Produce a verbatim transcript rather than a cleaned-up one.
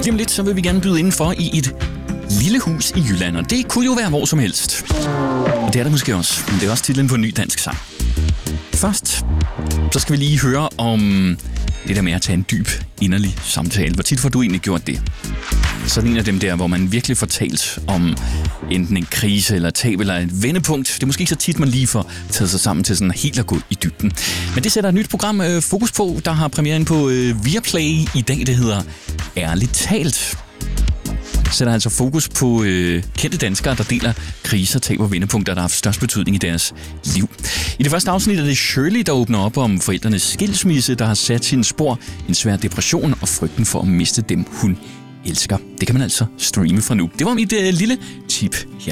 Lige om lidt, så vil vi gerne byde indenfor i et lille hus i Jylland, og det kunne jo være hvor som helst. Og det er det måske også, men det er også titlen på en ny dansk sang. Først, så skal vi lige høre om det der med at tage en dyb, inderlig samtale. Hvor tit får du egentlig gjort det? Sådan en af dem der, hvor man virkelig får talt om enten en krise eller et tab eller et vendepunkt. Det er måske ikke så tit, man lige får taget sig sammen til sådan helt at gå i dybden. Men det sætter et nyt program øh, fokus på, der har premieren på øh, Viaplay i dag. Det hedder Ærligt talt. Sætter altså fokus på øh, kendte danskere, der deler kriser, tab og vendepunkter, der har haft størst betydning i deres liv. I det første afsnit er det Shirley, der åbner op om forældrenes skilsmisse, der har sat sine spor, en svær depression og frygten for at miste dem, hun elsker. Det kan man altså streame fra nu. Det var mit øh, lille tip her.